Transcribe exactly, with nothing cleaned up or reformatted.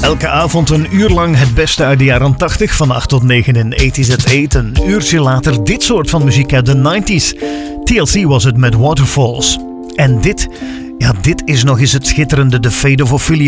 Elke avond een uur lang het beste uit de jaren tachtig, van acht tot negen in eighties at eight. Een uurtje later dit soort van muziek uit de nineties. T L C was het met Waterfalls. En dit, ja, dit is nog eens het schitterende The Fate of Ophelia